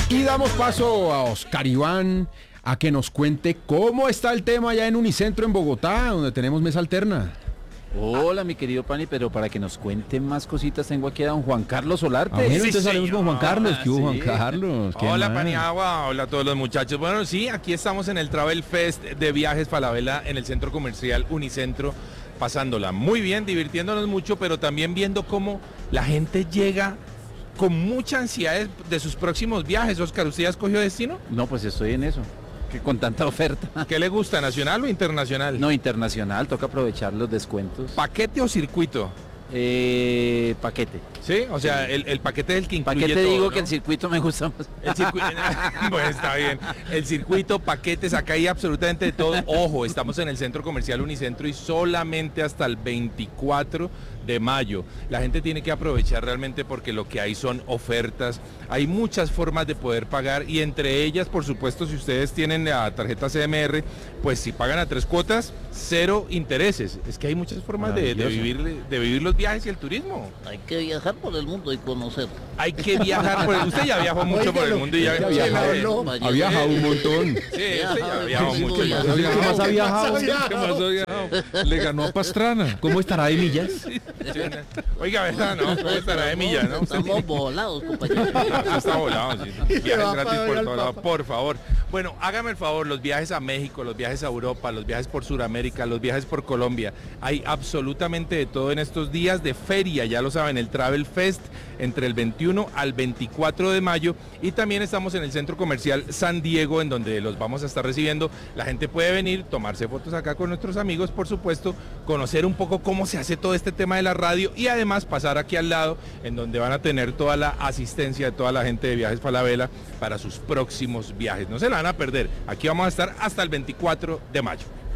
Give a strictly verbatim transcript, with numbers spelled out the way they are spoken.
Y damos paso a Oscar Iván a que nos cuente cómo está el tema allá en Unicentro en Bogotá, donde tenemos mesa alterna. Hola, mi querido Pani, pero para que nos cuenten más cositas tengo aquí a don Juan Carlos Solarte. Ah, bueno, Sí, entonces hablemos señor. con Juan Carlos. ¿Qué hubo, Sí. Juan Carlos? ¿Qué Hola más? Paniagua, hola a todos los muchachos. Bueno, sí, aquí estamos en el Travel Fest de Viajes Falabella en el centro comercial Unicentro, pasándola muy bien, divirtiéndonos mucho, pero también viendo cómo la gente llega con mucha ansiedad de, de sus próximos viajes. Oscar, ¿usted ya escogió destino? No, pues estoy en eso, que con tanta oferta. ¿Qué le gusta, nacional o internacional? No, internacional, toca aprovechar los descuentos. ¿Paquete o circuito? Eh, paquete. Sí, o sea, el, el paquete es el que incluye Paquete todo, digo ¿no? que el circuito me gusta más. El circuito, bueno, está bien. El circuito, paquetes, acá hay absolutamente de todo. Ojo, estamos en el centro comercial Unicentro y solamente hasta el veinticuatro de mayo. La gente tiene que aprovechar realmente porque lo que hay son ofertas. Hay muchas formas de poder pagar y entre ellas, por supuesto, si ustedes tienen la tarjeta C M R, pues si pagan a tres cuotas, cero intereses. Es que hay muchas formas de, de, vivir, de vivir los viajes y el turismo. Hay que viajar por el mundo y conocer. Hay que viajar por el... Usted ya viajó mucho por el mundo y ya... Ha viajado, no, ha viajado un montón. Sí, usted ya ha viajado Sí, mucho. sí, ya. sí. ¿Qué más ha viajado? ¿Qué más ha viajado? Le ganó a Pastrana. ¿Cómo estará de millas? Oiga, ¿verdad? No, ¿cómo estará de milla, no? Estamos volados, compañero. Usted está volado, sí. Viajes va a gratis pagar por al todo lado, Papa. por favor. Bueno, hágame el favor, los viajes a México, los viajes a Europa, los viajes por Sudamérica, los viajes por Colombia. Hay absolutamente de todo en estos días de feria, ya lo saben, el Travel Fest entre el veintiuno al veinticuatro de mayo y también estamos en el centro comercial San Diego en donde los vamos a estar recibiendo. La gente puede venir, tomarse fotos acá con nuestros amigos, por supuesto, conocer un poco cómo se hace todo este tema de la radio y además pasar aquí al lado en donde van a tener toda la asistencia de toda la gente de Viajes Falabella para sus próximos viajes. No se la van a perder, aquí vamos a estar hasta el veinticuatro de mayo.